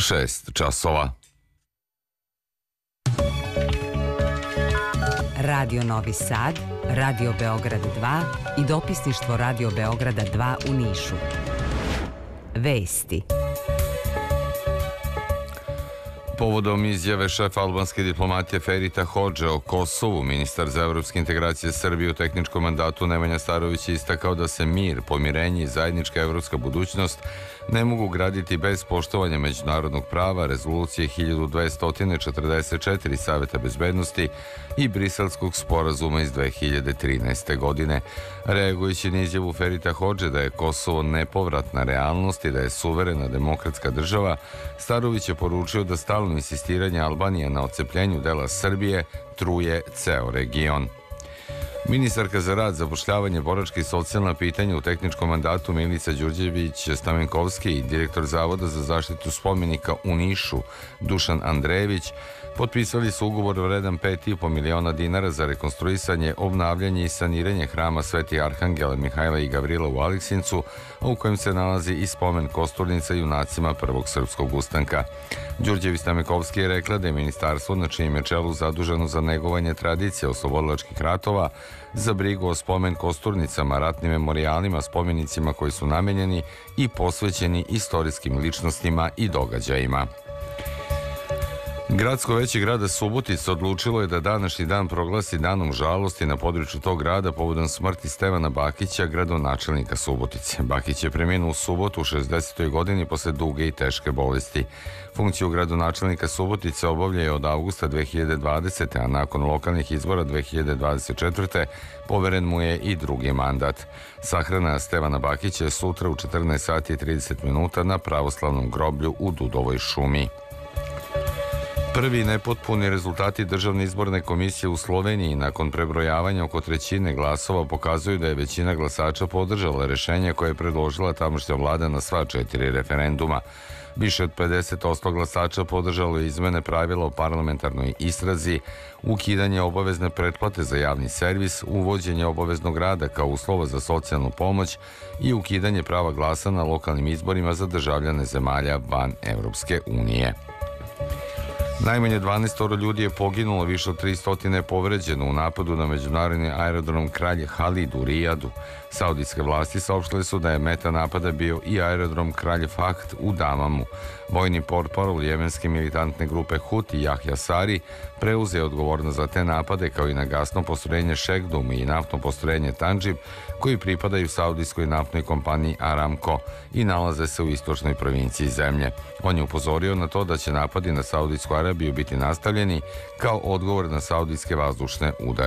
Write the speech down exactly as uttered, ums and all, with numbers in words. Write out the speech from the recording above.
šest časova. Radio Novi Sad, Radio Beograd dva i dopisništvo Radio Beograda dva u Nišu. Vesti. Povodom izjave šefa albanske diplomatije Ferita Hodže o Kosovu, ministar za evropske integracije Srbije u tehničkom mandatu Nemanja Starović je istakao da se mir, pomirenje i zajednička evropska budućnost ne mogu graditi bez poštovanja međunarodnog prava, rezolucije hiljadu dvesta četrdeset četiri Saveta bezbednosti i Briselskog sporazuma iz dve hiljade trinaeste. godine. Reagujući na izjavu Ferita Hodže da je Kosovo nepovratna realnost i da je suverena demokratska država, Starović je poručio da stalno insistiranje Albanije na odcepljenju dela Srbije truje ceo region. Ministarka za rad, zapošljavanje, boračka i socijalna pitanja u tehničkom mandatu Milica Đurđević-Stamenkovski i direktor Zavoda za zaštitu spomenika u Nišu Dušan Andrejević potpisali su ugovor vredan pet i po miliona dinara za rekonstruisanje, obnavljanje i saniranje hrama Sveti Arhangela Mihajla i Gavrila u Aleksincu, a u kojem se nalazi i spomen kosturnica junacima Prvog srpskog ustanka. Đurđević-Stamenkovski je rekla da je ministarstvo, na čijem je čelu zaduženo za negovanje tradicije oslobodilačkih ratova, za brigu o spomen kosturnicama, ratnim memorijalima, spomenicima koji su namenjeni i posvećeni istorijskim ličnostima i događajima. Gradsko veće grada Subotice odlučilo je da današnji dan proglasi danom žalosti na području tog grada povodom smrti Stevana Bakića, gradonačelnika Subotice. Bakić je preminuo u subotu u šezdesetoj godini posle duge i teške bolesti. Funkciju gradonačelnika Subotice obavlja je od avgusta dve hiljade dvadesete. a nakon lokalnih izbora dve hiljade dvadeset četvrte. poveren mu je i drugi mandat. Sahrana Stevana Bakića je sutra u četrnaest sati i trideset minuta na pravoslavnom groblju u Dudovoj šumi. Prvi nepotpuni rezultati Državne izborne komisije u Sloveniji nakon prebrojavanja oko trećine glasova pokazuju da je većina glasača podržala rešenje koje je predložila tamošnja vlada na sva četiri referenduma. Više od pedeset posto glasača podržalo je izmene pravila o parlamentarnoj istrazi, ukidanje obavezne pretplate za javni servis, uvođenje obaveznog rada kao uslova za socijalnu pomoć i ukidanje prava glasa na lokalnim izborima za državljane zemalja van Evropske unije. Najmanje dvanaest ljudi je poginulo, više od tristo je povređeno u napadu na međunarodni aerodrom Kralj Halid u Rijadu. Saudijske vlasti saopštile su da je meta napada bio i aerodrom Kralj Fahd u Damamu. Vojni portparol jemenske militantne grupe Huti Jahja Sari preuzeo odgovornost za te napade, kao i na gasno postrojenje Šegdum i naftno postrojenje Tandžib, koji pripadaju saudijskoj naftnoj kompaniji Aramco i nalaze se u istočnoj provinciji zemlje. On je upozorio na to da će napadi na Saudijsku Arabiju biti nastavljeni kao odgovor na saudijske vazdušne udare.